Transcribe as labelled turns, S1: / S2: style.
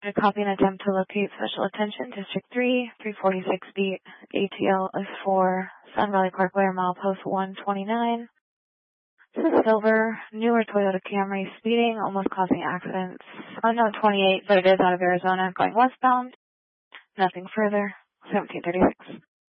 S1: A copy and attempt to locate special attention, District 3, 346 beat, ATL is for Sun Valley Parkway, milepost 129. Silver, newer Toyota Camry, speeding, almost causing accidents. Unknown 28, but it is out of Arizona, going westbound. Nothing further. 1736.